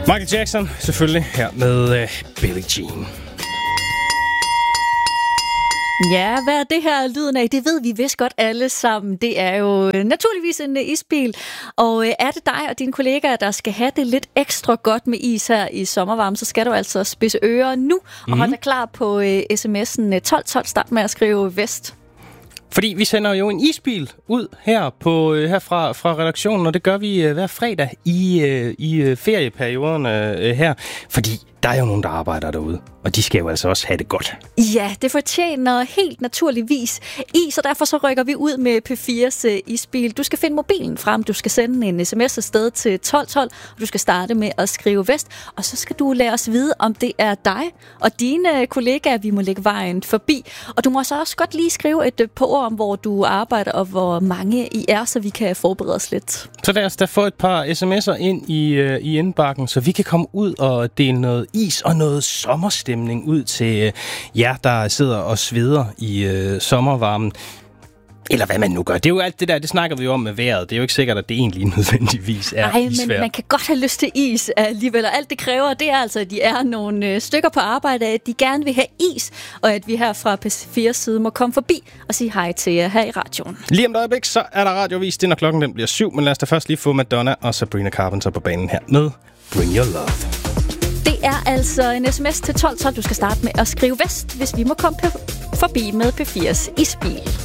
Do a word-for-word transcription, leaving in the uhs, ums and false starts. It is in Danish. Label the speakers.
Speaker 1: Michael Jackson, selvfølgelig, her med uh, Billie Jean.
Speaker 2: Ja, hvad er det her lyden af? Det ved vi vist godt alle sammen. Det er jo naturligvis en isbil. Og er det dig og dine kollegaer, der skal have det lidt ekstra godt med is her i sommervarmen, så skal du altså spidse ører nu og mm-hmm. holde dig klar på sms'en tolv tolv. Start med at skrive vest.
Speaker 1: Fordi vi sender jo en isbil ud her på her fra, fra redaktionen, og det gør vi hver fredag i, i ferieperioderne her. Fordi der er jo nogen, der arbejder derude, og de skal jo altså også have det godt.
Speaker 2: Ja, det fortjener helt naturligvis is, og derfor så rykker vi ud med P fires isbil. Du skal finde mobilen frem, du skal sende en sms afsted til tolv tolv, og du skal starte med at skrive vest, og så skal du lade os vide, om det er dig og dine kollegaer, vi må lægge vejen forbi. Og du må så også godt lige skrive et par ord om, hvor du arbejder, og hvor mange I er, så vi kan forberede os lidt.
Speaker 1: Så lad os da få et par sms'er ind i, uh, i indbakken, så vi kan komme ud og dele noget is og noget sommerstemning ud til uh, jer, der sidder og sveder i uh, sommervarmen. Eller hvad man nu gør. Det er jo alt det der, det snakker vi jo om med vejret. Det er jo ikke sikkert, at det egentlig nødvendigvis er
Speaker 2: Ej,
Speaker 1: isvejr.
Speaker 2: Men man kan godt have lyst til is alligevel. Og alt det kræver, det er altså, at de er nogle øh, stykker på arbejde, at de gerne vil have is, og at vi her fra P fires side må komme forbi og sige hej til jer her i radioen.
Speaker 1: Lige om et øjeblik, så er der radiovis. Det når klokken den bliver syv, men lad os da først lige få Madonna og Sabrina Carpenter på banen her med Bring Your Love.
Speaker 2: Det er altså en sms til tolv tolv. Du skal starte med at skrive vest, hvis vi må komme forbi med P fires isbil.